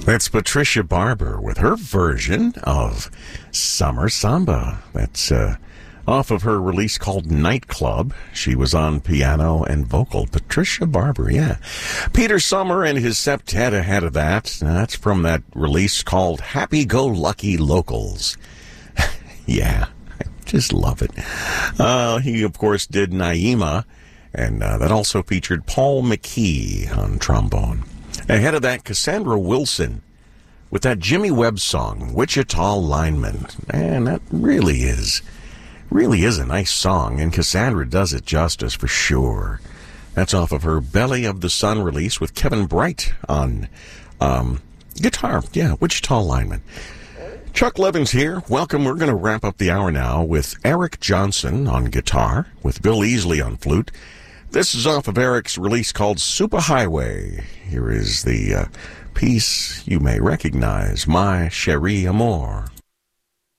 That's Patricia Barber with her version of Summer Samba. That's off of her release called Nightclub. She was on piano and vocal. Patricia Barber, yeah. Peter Sommer and his septet ahead of that. That's from that release called Happy Go Lucky Locals. Yeah, I just love it. He, of course, did Naima, and that also featured Paul McKee on trombone. Ahead of that, Cassandra Wilson with that Jimmy Webb song, Wichita Lineman. Man, that really is a nice song, and Cassandra does it justice for sure. That's off of her Belly of the Sun release with Kevin Bright on guitar. Yeah, Wichita Lineman. Chuck Levins here. Welcome. We're going to wrap up the hour now with Eric Johnson on guitar, with Bill Easley on flute. This is off of Eric's release called Superhighway. Here is the piece you may recognize, My Cherie Amour.